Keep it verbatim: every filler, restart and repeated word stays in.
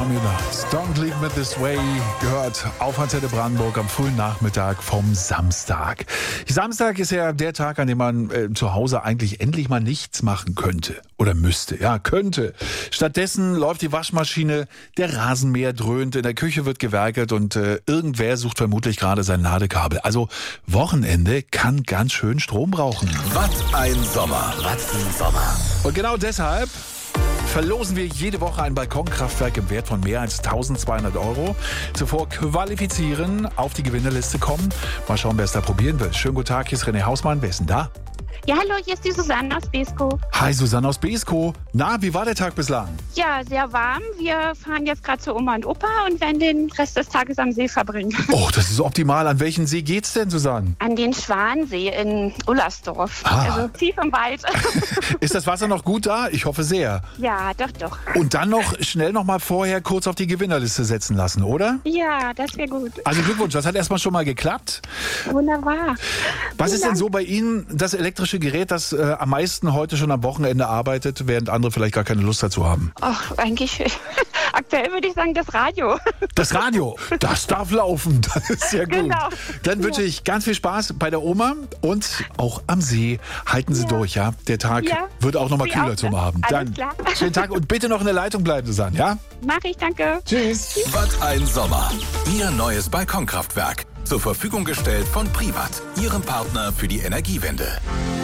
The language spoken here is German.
Müller. Don't Leave Me This Way gehört auf Antenne Brandenburg am frühen Nachmittag vom Samstag. Samstag ist ja der Tag, an dem man äh, zu Hause eigentlich endlich mal nichts machen könnte. Oder müsste. Ja, könnte. Stattdessen läuft die Waschmaschine, der Rasenmäher dröhnt, in der Küche wird gewerkelt und äh, irgendwer sucht vermutlich gerade sein Ladekabel. Also Wochenende kann ganz schön Strom brauchen. Was ein Sommer. Was ein Sommer. Und genau deshalb verlosen wir jede Woche ein Balkonkraftwerk im Wert von mehr als eintausendzweihundert Euro. Zuvor qualifizieren, auf die Gewinnerliste kommen. Mal schauen, wer es da probieren will. Schönen guten Tag, hier ist René Hausmann. Wer ist denn da? Ja, hallo, hier ist die Susanne aus Beeskow. Hi, Susanne aus Beeskow. Na, wie war der Tag bislang? Ja, sehr warm. Wir fahren jetzt gerade zu Oma und Opa und werden den Rest des Tages am See verbringen. Oh, das ist optimal. An welchen See geht's denn, Susanne? An den Schwansee in Ullersdorf. Ah. Also tief im Wald. Ist das Wasser noch gut da? Ich hoffe sehr. Ja, doch, doch. Und dann noch schnell noch mal vorher kurz auf die Gewinnerliste setzen lassen, oder? Ja, das wäre gut. Also Glückwunsch, das hat erstmal schon mal geklappt. Wunderbar. Was ist denn Dank. so bei Ihnen das elektrische Gerät, das äh, am meisten heute schon am Wochenende arbeitet, während andere vielleicht gar keine Lust dazu haben? Ach, eigentlich, aktuell würde ich sagen, das Radio. Das Radio, das darf laufen, das ist sehr gut. Genau. Dann wünsche ich ganz viel Spaß bei der Oma und auch am See. Halten Sie Ja. durch, ja? Der Tag Ja. wird auch noch mal Sie kühler auch, zum ne? Abend. Alles Dann klar. schönen Tag und bitte noch in der Leitung bleiben, Susanne, ja? Mach ich, danke. Tschüss. Was ein Sommer. Ihr neues Balkonkraftwerk. Zur Verfügung gestellt von Privat, Ihrem Partner für die Energiewende.